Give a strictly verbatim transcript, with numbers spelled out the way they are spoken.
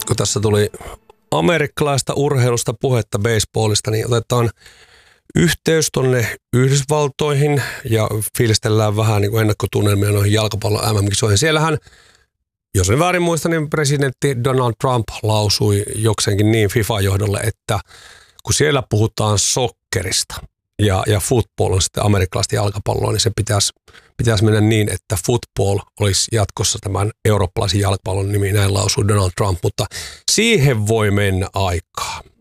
kun tässä tuli amerikkalaista urheilusta puhetta baseballista, niin otetaan yhteys tuonne Yhdysvaltoihin ja fiilistellään vähän niin kuin ennakkotunnelmia noihin jalkapallon M M-kisoihin. Siellähän, jos en väärin muista, niin presidentti Donald Trump lausui jokseenkin niin FIFA-johdolle, että kun siellä puhutaan sokkerista ja, ja football on sitten amerikkalaista jalkapalloa, niin se pitäisi, pitäisi mennä niin, että football olisi jatkossa tämän eurooppalaisen jalkapallon nimi, näin lausui Donald Trump, mutta siihen voi mennä aikaa.